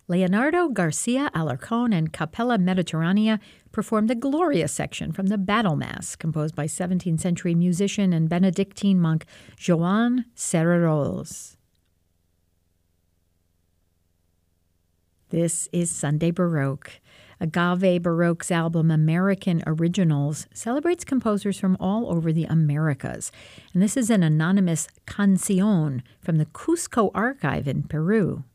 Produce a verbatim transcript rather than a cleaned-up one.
Leonardo Garcia Alarcón and Capella Mediterranea performed the Gloria section from the Battle Mass, composed by seventeenth century musician and Benedictine monk Joan Serrarols. This is Sunday Baroque. Agave Baroque's album American Originals celebrates composers from all over the Americas. And this is an anonymous canción from the Cusco Archive in Peru.